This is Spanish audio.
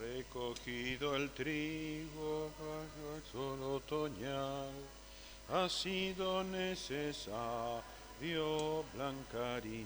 Recogido el trigo bajo el sol otoñal, ha sido necesario blancar